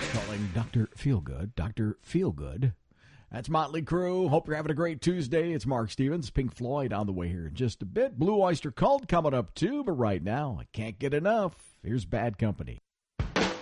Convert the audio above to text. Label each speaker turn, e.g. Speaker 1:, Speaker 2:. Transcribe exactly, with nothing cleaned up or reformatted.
Speaker 1: Calling Doctor Feelgood. Doctor Feelgood. That's Motley Crue. Hope you're having a great Tuesday. It's Mark Stevens, Pink Floyd on the way here in just a bit. Blue Oyster Cult coming up too, but right now, I can't get enough. Here's Bad Company.